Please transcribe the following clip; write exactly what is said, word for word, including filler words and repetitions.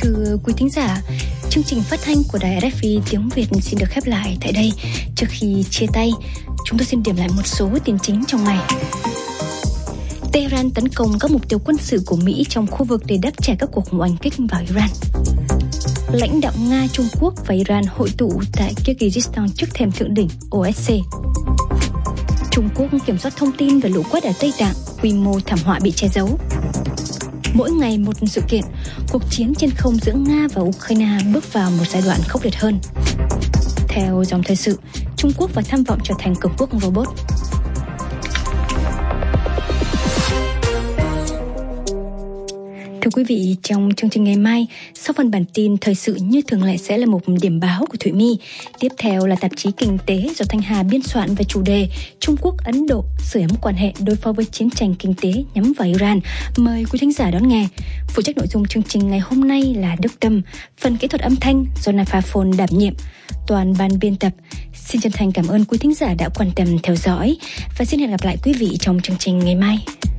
Thưa quý thính giả, chương trình phát thanh của đài rờ ép i tiếng Việt xin được khép lại tại đây. Trước khi chia tay, chúng tôi xin điểm lại một số tin chính trong ngày. Tehran tấn công các mục tiêu quân sự của Mỹ trong khu vực để đáp trả các cuộc oanh kích vào Iran. Lãnh đạo Nga, Trung Quốc và Iran hội tụ tại Kyrgyzstan trước thềm thượng đỉnh o ét xê. Trung Quốc kiểm soát thông tin về lũ quét ở Tây Tạng, quy mô thảm họa bị che giấu. Mỗi ngày một sự kiện, cuộc chiến trên không giữa Nga và Ukraine bước vào một giai đoạn khốc liệt hơn. Theo dòng thời sự, Trung Quốc và tham vọng trở thành cường quốc robot. Thưa quý vị, trong chương trình ngày mai, sau phần bản tin thời sự như thường lệ sẽ là một điểm báo của Thụy My. Tiếp theo là tạp chí Kinh tế do Thanh Hà biên soạn về chủ đề Trung Quốc, Ấn Độ sưởi ấm quan hệ đối phó với chiến tranh kinh tế nhắm vào Iran. Mời quý thính giả đón nghe. Phụ trách nội dung chương trình ngày hôm nay là Đức Tâm, phần kỹ thuật âm thanh do Naphafon đảm nhiệm. Toàn ban biên tập xin chân thành cảm ơn quý thính giả đã quan tâm theo dõi và xin hẹn gặp lại quý vị trong chương trình ngày mai.